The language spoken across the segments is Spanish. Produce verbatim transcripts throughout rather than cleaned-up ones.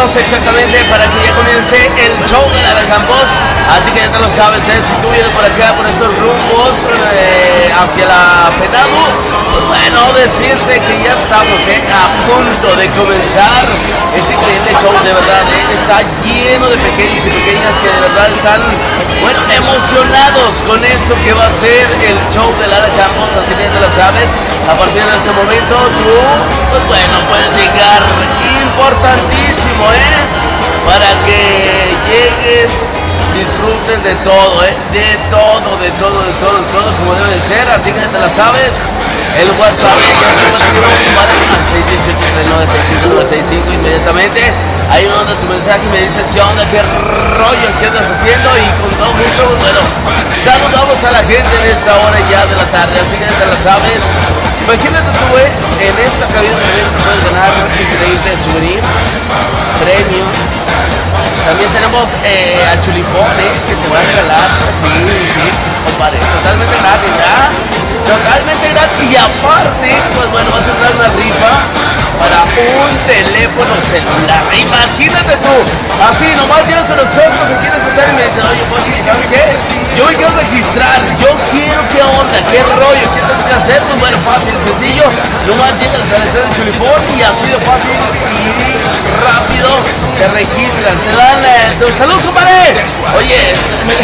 minutos exactamente para que ya comience el show de Lara Campos. Así que ya te lo sabes, ¿eh? Si tú vienes por acá, por estos rumbos eh, hacia la Penado, pues bueno, decirte que ya estamos ¿eh? a punto de comenzar este increíble show. De verdad, ¿eh? Está lleno de pequeños y pequeñas que de verdad están, bueno, emocionados con esto que va a ser el show de Lara Campos. Así que ya te lo sabes, a partir de este momento tú, pues bueno, puedes llegar, importantísimo, ¿eh? Para que llegues, disfruten de todo, ¿eh? De todo, de todo, de todo, de todo, como debe de ser. Así que te la sabes. El WhatsApp seis uno siete, tres nueve seis cinco nueve seis cinco inmediatamente. Ahí me mandas tu mensaje y me dices qué onda, qué rollo, qué andas haciendo. Y con todo gusto, bueno, saludamos a la gente en esta hora ya de la tarde. Así que te la sabes. Imagínate tú, ¿eh? En esta cabina también te puedes ganar un increíble souvenir, premio. También tenemos eh, a Chulifones que te va a regalar, sí, sí, compadre, totalmente gratis, ¿ya? Totalmente gratis. Y aparte, pues bueno, vas a entrar una rifa para un teléfono celular. Imagínate tú, así nomás llegas con nosotros y quieres estar y me dices, oye, pues, ¿sabes qué? Yo me quiero registrar, yo quiero, ¿qué onda? ¿Qué rollo? ¿Qué tengo que hacer? Pues bueno, fácil, sencillo, nomás llegas al estadio de Chulifón y así de fácil y rápido te registras, te dan eh, tu salud, compadre. Oye,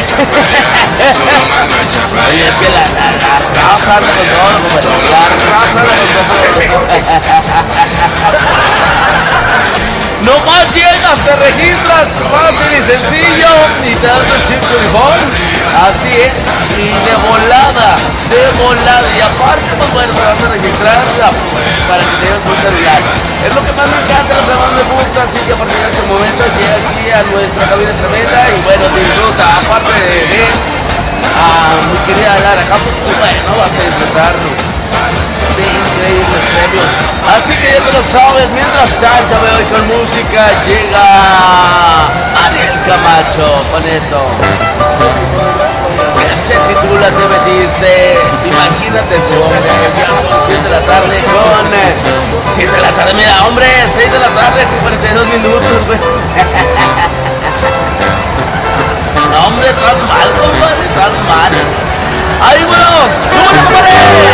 oye, es que la, la, la raza anda con todo, compadre, la raza anda con todo. No más llegas, te registras, fácil y sencillo, y te das un chip Chulifón, así es, y de volada, de volada, y aparte, pues bueno, te vas a registrar para que tengas un celular. Es lo que más me encanta, lo que más me gusta, así que a partir de este momento llega aquí a nuestra cabina tremenda, y bueno, disfruta, aparte de ver a mi querida Lara Campos, pues bueno, vas a disfrutarlo. De increíbles premios. Así que ya te lo sabes. Mientras tanto me voy con música. Llega Ariel Camacho con esto que se titula Te metiste. Imagínate tú, hombre, ya son siete de la tarde con siete de la tarde, mira hombre, seis de la tarde con cuarenta y dos minutos, güey. No hombre, estás mal, compadre, estás mal. Ahí bueno, ¡súbele, compadre!